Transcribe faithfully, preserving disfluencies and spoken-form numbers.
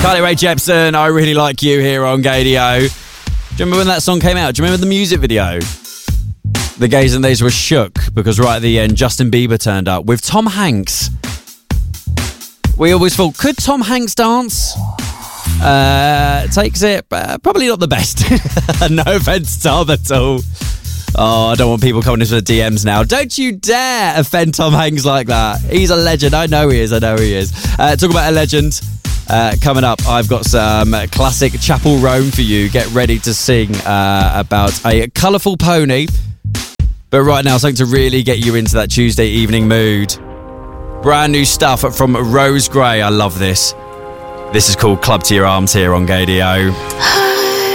Carly Rae Jepsen, I Really Like You here on Gadio. Do you remember when that song came out? Do you remember the music video? The gays and theys were shook because right at the end, Justin Bieber turned up with Tom Hanks. We always thought, could Tom Hanks dance? Uh, takes it, uh, probably not the best. No offence, Tom, at all. Oh, I don't want people coming into the D Ms now. Don't you dare offend Tom Hanks like that. He's a legend. I know he is. I know he is. Uh, talk about a legend. Uh, coming up, I've got some classic Chapel Roan for you. Get ready to sing uh, about a colourful pony. But right now, something to really get you into that Tuesday evening mood. Brand new stuff from Rose Gray. I love this. This is called Club to Your Arms here on Gadio.